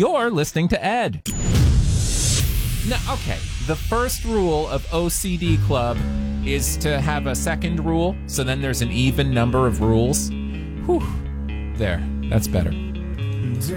You're listening to Ed. Now, okay, the first rule of OCD Club is to have a second rule, so then there's an even number of rules. Whew. There, that's better.